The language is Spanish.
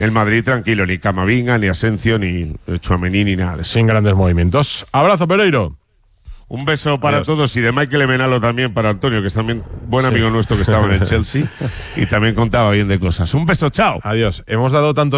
El Madrid tranquilo, ni Camavinga, ni Asencio, ni Tchouaméni, ni nada de eso. Sin grandes movimientos. Abrazo, Pereiro. Un beso para Adiós. todos y de Michael Emenalo también para Antonio, que es también buen amigo nuestro que estaba en el Chelsea y también contaba bien de cosas. Un beso, chao. Adiós. Hemos dado tantos